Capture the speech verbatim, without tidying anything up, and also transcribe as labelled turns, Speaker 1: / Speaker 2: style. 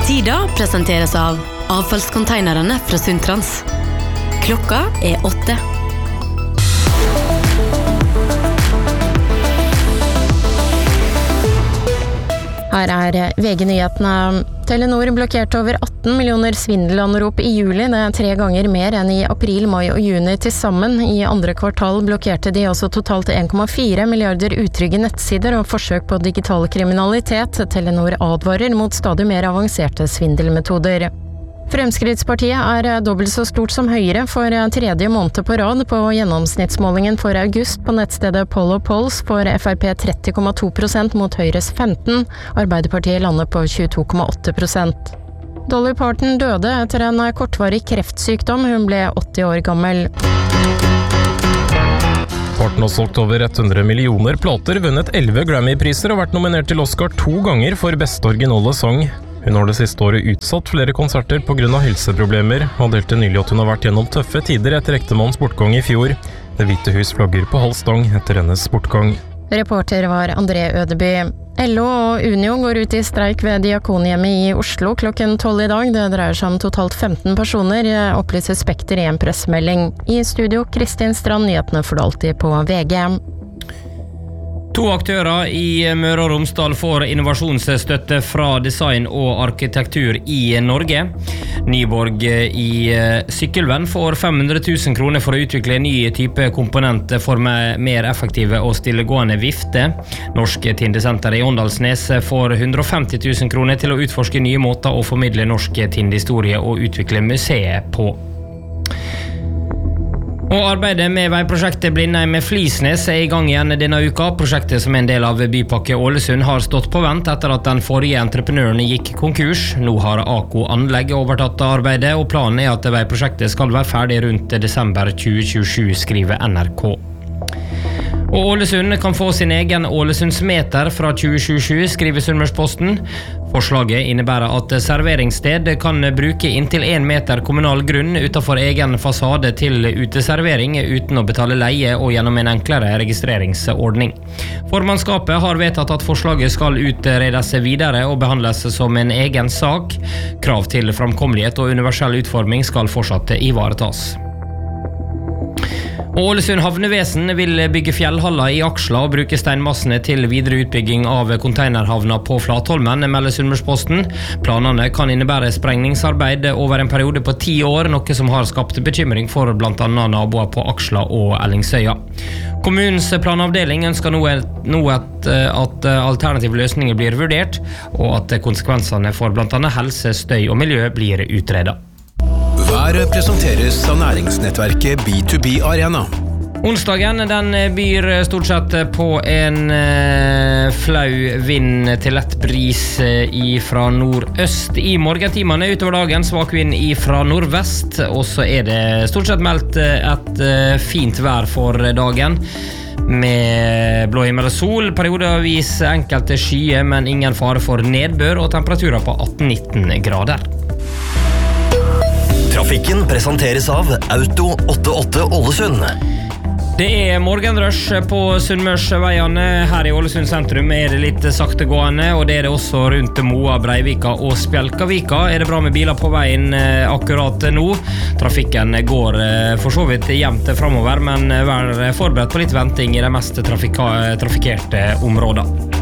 Speaker 1: Tida presenteres av avfallskonteinerne fra Sundtrans. Klokka er åtte.
Speaker 2: Her er V G-nyhetene. Telenor blokkerte over atten millioner svindelanrop i juli, det er tre ganger mer enn i april, mai og juni til sammen. I andre kvartal blokkerte de også totalt en komma fire milliarder utrygge nettsider og forsøk på digital kriminalitet. Telenor advarer mot stadig mer avanserte svindelmetoder. Fremskrittspartiet er dobbelt så stort som Høyre for tredje måned på rad. På gjennomsnittsmålingen for august på nettstedet Apollo Polls får F R P tretti komma to prosent mot Høyres femten. Arbeiderpartiet lander på tjueto komma åtte prosent. Dolly Parton døde etter en kortvarig kreftsykdom. Hun ble åtti år gammel.
Speaker 3: Parton har solgt over hundre millioner plater, vunnet elleve Grammy-priser og vært nominert til Oscar to ganger for beste originale sang. Hun har det siste året utsatt flere konserter på grunn av helseproblemer, og delte nylig at hun har vært gjennom tøffe tider etter ektemannens bortgang i fjor. Det hvite hus flagger på halv stang etter hennes bortgang.
Speaker 2: Reporter var André Ødeby. L O og Unio går ut i streik ved Diakonhjemmet i Oslo klokken tolv i dag. Det dreier seg om totalt femten personer, opplyser Spekter i en pressemelding. I studio, Kristin Strand, nyhetene får du alltid på V G.
Speaker 4: To aktører i Møre og Romsdal får innovasjonsstøtte fra design og arkitektur i Norge. Nyborg i Sykkelvenn får fem hundre tusen kroner for å utvikle en ny type komponent for mer effektive og stillegående vifte. Norsk Tindesenter i Åndalsnes får hundre og femti tusen kroner til å utforske nye måter å formidle norsk tindehistorie og utvikle museet på. Og arbeidet med veiprosjektet Blindheim med Flisnes er i gang igjen denne uka. Prosjektet som er en del av Bypakke Ålesund har stått på vent etter at den forrige entreprenøren gikk konkurs. Nå har Ako Anlegg overtatt arbeidet, og planen er at veiprosjektet skal være ferdig rundt desember tjue tjuesju, skriver N R K. Og Ålesund kan få sin egen Ålesundsmeter fra tjue tjuesju, skriver Sunnmørsposten. Forslaget innebærer at serveringssted kan bruke inntil en meter kommunal grunn utenfor egen fasade til uteservering uten å betale leie og gjennom en enklere registreringsordning. Formannskapet har vedtatt at forslaget skal utredes videre og behandles som en egen sak. Krav til framkommelighet og universell utforming skal fortsatt ivaretas. Ålesund havnevesen vil bygge fjellhaller i Aksla og bruke steinmassene til videre utbygging av konteinerhavna på Flatholmen, melder Sunnmørsposten. Planene kan innebære sprengningsarbeid over en periode på ti år, noe som har skapt bekymring for blant annet naboer på Aksla og Ellingsøya. Kommunens planavdeling ønsker nå at, at alternative løsninger blir vurdert, og at konsekvensene for blant annet helse, støy og miljø blir utredet.
Speaker 5: Været presenteres av næringsnettverket B to B Arena.
Speaker 4: Onsdagen den byr stort sett på en eh, flau vind til lett bris eh, fra nordøst. I morgentimene utover dagen svak vind fra nordvest, og så er det stort sett meldt et eh, fint vær for dagen. Med blå himmel og sol, periodevis enkelte skyer, men ingen fare for nedbør, og temperaturer på atten til nitten grader.
Speaker 6: Trafikken presenteres av Auto åttiåtte Ålesund.
Speaker 4: Det er morgenrush på Sunnmørsveiene. Her i Ålesund sentrum er det litt saktegående, og det er det også rundt Moa, Breivika og Spjelkavika. Er det bra med biler på veien akkurat nå? Trafikken går for så vidt jevnt fremover, men vær forberedt på litt venting i de mest trafika- trafikerte områdene.